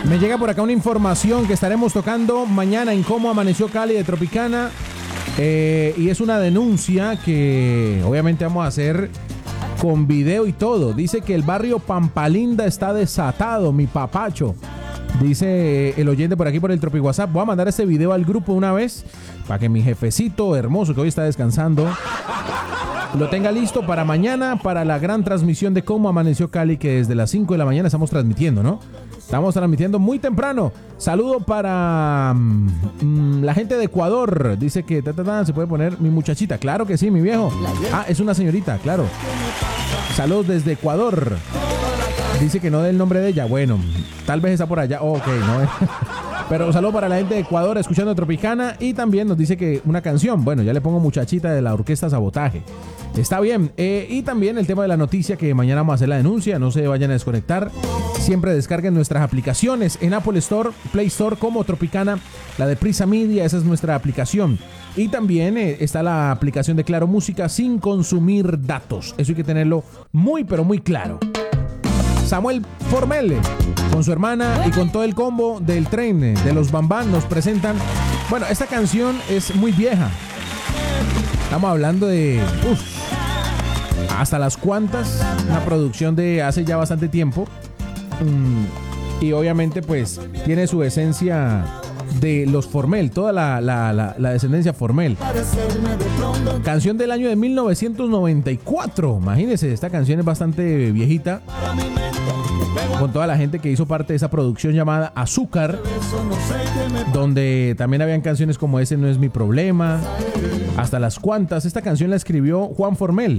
Me llega por acá una información que estaremos tocando mañana en Cómo Amaneció Cali de Tropicana. Y es una denuncia que obviamente vamos a hacer con video y todo. Dice que el barrio Pampalinda está desatado, mi papacho. Dice el oyente por aquí por el Tropi WhatsApp. Voy a mandar este video al grupo una vez para que mi jefecito hermoso que hoy está descansando lo tenga listo para mañana, para la gran transmisión de Cómo Amaneció Cali, que desde las 5 de la mañana estamos transmitiendo, ¿no? Estamos transmitiendo muy temprano. Saludo para la gente de Ecuador. Dice que se puede poner mi muchachita. Claro que sí, mi viejo. Ah, es una señorita, claro. Saludos desde Ecuador. Dice que no dé el nombre de ella. Bueno, tal vez está por allá. Oh, ok, no. Pero saludo para la gente de Ecuador escuchando Tropicana. Y también nos dice que una canción. Bueno, ya le pongo muchachita de la orquesta Sabotaje. Está bien. Y también el tema de la noticia, que mañana vamos a hacer la denuncia. No se vayan a desconectar. Siempre descarguen nuestras aplicaciones en Apple Store, Play Store como Tropicana. La de Prisa Media, esa es nuestra aplicación. Y también está la aplicación de Claro Música sin consumir datos. Eso hay que tenerlo muy, pero muy claro. Samuel Formel, con su hermana y con todo el combo del tren de los Bambán, nos presentan. Bueno, esta canción es muy vieja. Estamos hablando de Hasta las Cuantas, una producción de hace ya bastante tiempo. Y obviamente pues tiene su esencia de los Formel, toda la descendencia Formel. Canción del año de 1994. Imagínense, esta canción es bastante viejita, con toda la gente que hizo parte de esa producción llamada Azúcar, donde también habían canciones como Ese no es mi problema, Hasta las Cuantas. Esta canción la escribió Juan Formel.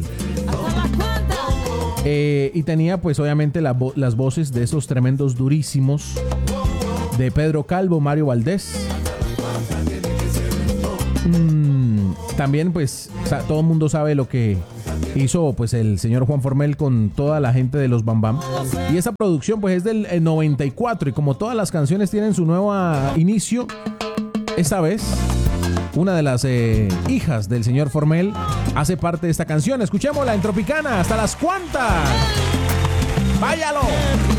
Y tenía pues obviamente las voces de esos tremendos durísimos de Pedro Calvo, Mario Valdés. También pues todo el mundo sabe lo que hizo pues el señor Juan Formel con toda la gente de los Bam Bam. Y esa producción pues es del 94, y como todas las canciones tienen su nuevo inicio, esta vez una de las hijas del señor Formel hace parte de esta canción. Escuchémosla en Tropicana, Hasta las Cuantas. ¡Váyalo!